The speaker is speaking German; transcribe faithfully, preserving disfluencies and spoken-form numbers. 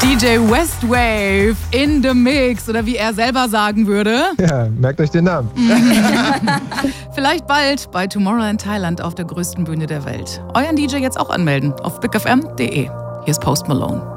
D J Westwave in the Mix oder wie er selber sagen würde. Ja, merkt euch den Namen. Vielleicht bald bei Tomorrowland Thailand auf der größten Bühne der Welt. Euren D J jetzt auch anmelden auf big f m punkt d e. Hier ist Post Malone.